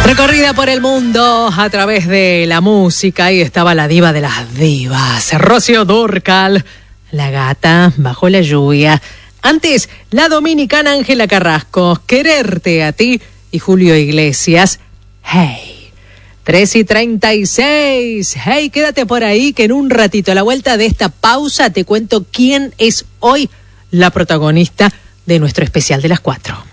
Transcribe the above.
Recorrida por el mundo a través de la música. Ahí estaba la diva de las divas, Rocío Dúrcal, La Gata Bajo la Lluvia. Antes, la dominicana Ángela Carrasco, Quererte a Ti, y Julio Iglesias, Hey. 3:36. Hey, quédate por ahí que en un ratito, a la vuelta de esta pausa, te cuento quién es hoy la protagonista de nuestro especial de las 4.